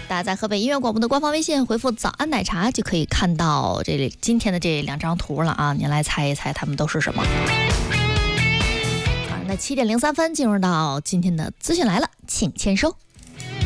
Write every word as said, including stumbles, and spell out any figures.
大家在河北音乐广播的官方微信回复早安奶茶就可以看到这里今天的这两张图了啊，您来猜一猜它们都是什么。好，那七点零三分进入到今天的资讯来了，请签收。